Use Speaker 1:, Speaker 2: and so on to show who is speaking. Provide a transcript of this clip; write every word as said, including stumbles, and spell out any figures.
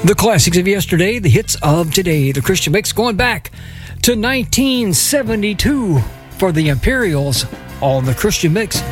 Speaker 1: The classics of yesterday, the hits of today. The Christian Mix going back to nineteen seventy-two for the Imperials on the Christian Mix.